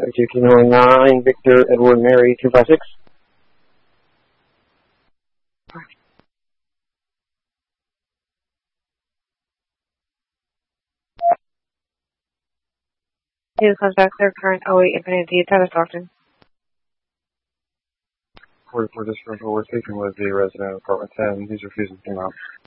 209, Victor Edward Mary 256. Please contact their current 08 Infinity Title Stockton. 44 District, we're speaking with the resident of apartment 10. He's refusing to come out.